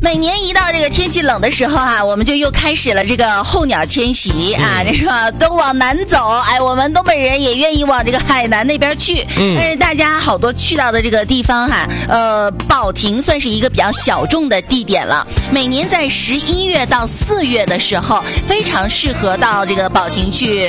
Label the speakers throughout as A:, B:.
A: 每年一到这个天气冷的时候啊，我们就又开始了这个候鸟迁徙啊，这个都往南走。哎，我们东北人也愿意往这个海南那边去。但是大家好多去到的这个地方哈，保亭算是一个比较小众的地点了。每年在11月到4月的时候，非常适合到这个保亭去，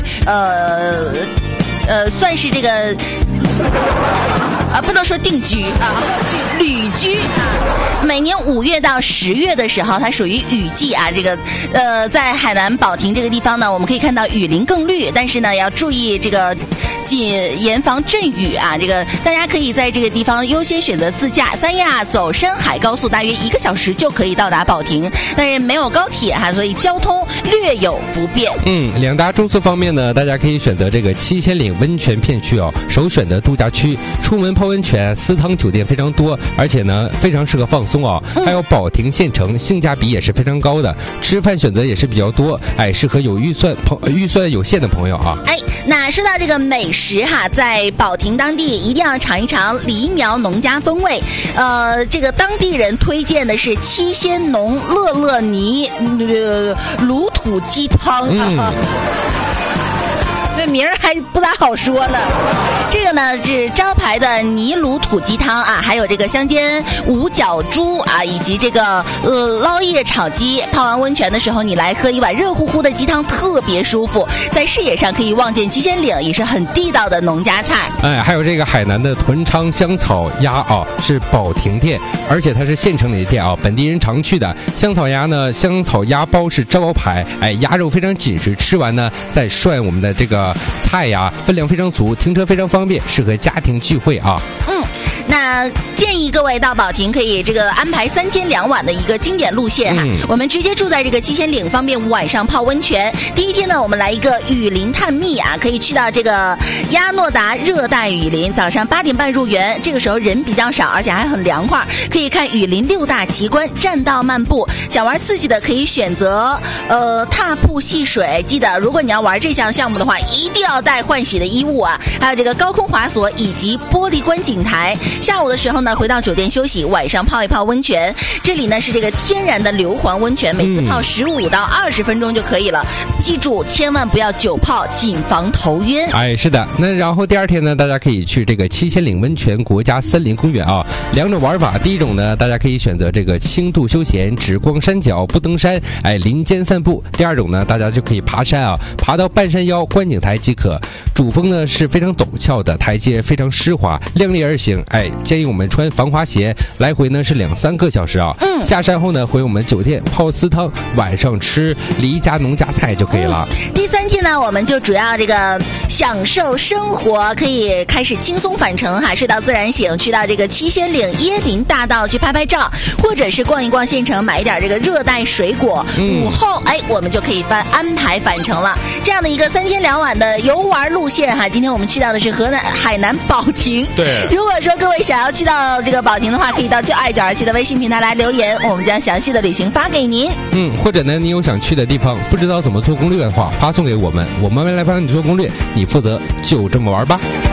A: 算是这个。不能说定居啊，去旅居啊。每年5月到10月的时候，它属于雨季啊。这个在海南保亭这个地方呢，我们可以看到雨林更绿，但是呢要注意这个严防阵雨啊。这个大家可以在这个地方优先选择自驾，三亚走山海高速大约1个小时就可以到达保亭，但是没有高铁哈，所以交通略有不便。
B: 两大住宿方面呢，大家可以选择这个七仙岭温泉片区哦，首选的度假区，出门泡温泉，私汤酒店非常多，而且呢非常适合放松哦。还有保亭县城，性价比也是非常高的，吃饭选择也是比较多，适合有预算有限的朋友啊。
A: 那说到这个美食哈，在保亭当地一定要尝一尝梨苗农家风味。这个当地人推荐的是七仙农乐乐泥卤土鸡汤啊。这名儿还不咋好说呢。这个呢是招牌的泥卤土鸡汤啊，还有这个香煎五角猪啊，以及这个捞叶炒鸡。泡完温泉的时候，你来喝一碗热乎乎的鸡汤，特别舒服。在视野上可以望见七仙岭，也是很地道的农家菜。
B: 还有这个海南的屯昌香草鸭啊，是保亭店，而且它是县城里的店啊，本地人常去的。香草鸭呢，香草鸭包是招牌，鸭肉非常紧实，吃完呢再涮我们的这个菜呀，分量非常足，停车非常方便，适合家庭聚会啊。
A: 那建议各位到保亭可以这个安排3天2晚的一个经典路线哈。我们直接住在这个七仙岭，方便晚上泡温泉。第一天呢，我们来一个雨林探秘啊，可以去到这个亚诺达热带雨林，早上8点半入园，这个时候人比较少，而且还很凉快，可以看雨林6大奇观，栈道漫步。想玩刺激的可以选择踏瀑戏水，记得如果你要玩这项项目的话，一定要带换洗的衣物啊。还有这个高空滑索以及玻璃观景台。下午的时候呢，回到酒店休息，晚上泡一泡温泉。这里呢是这个天然的硫磺温泉，每次泡15到20分钟就可以了。记住，千万不要久泡，谨防头晕。
B: 是的。那然后第二天呢，大家可以去这个七仙岭温泉国家森林公园啊。两种玩法，第一种呢，大家可以选择这个轻度休闲，只逛山脚不登山，林间散步。第二种呢，大家就可以爬山啊，爬到半山腰观景台即可。主峰呢是非常陡峭的，台阶非常湿滑，量力而行。建议我们穿防滑鞋，来回呢是2-3个小时啊。下山后呢，回我们酒店泡私汤，晚上吃离家农家菜就可以了。
A: 第3天呢，我们就主要这个享受生活，可以开始轻松返程哈，睡到自然醒，去到这个七仙岭椰林大道去拍拍照，或者是逛一逛县城，买一点这个热带水果。午后我们就可以安排返程了。这样的一个3天2晚的游玩路线哈，今天我们去到的是海南保亭。
B: 对，
A: 如果说各位想要去到这个保亭的话，可以到就爱927的微信平台来留言，我们将详细的旅行发给您。
B: 或者呢，你有想去的地方，不知道怎么做攻略的话，发送给我们，我们来帮你做攻略，你负责就这么玩吧。